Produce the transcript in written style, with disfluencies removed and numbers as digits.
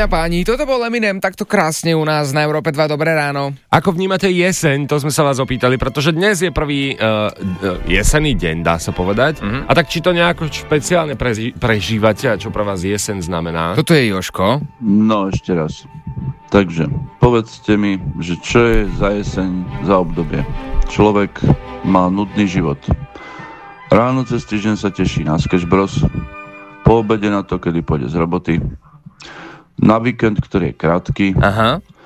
Dámy a páni, toto bol Eminem takto krásne u nás na Európe 2. Dobré ráno. Ako vnímate jeseň? To sme sa vás opýtali, pretože dnes je prvý jesenný deň, dá sa povedať. A tak či to nejako špeciálne prežívate a čo pre vás jeseň znamená? Toto je Jožko. No, ešte raz. Takže, povedzte mi, že čo je za jeseň za obdobie? Človek má nudný život. Ráno cez týždeň sa teší na Sketch Bros. Po obede na to, kedy pôjde z roboty. Na víkend, ktorý je krátky. Aha.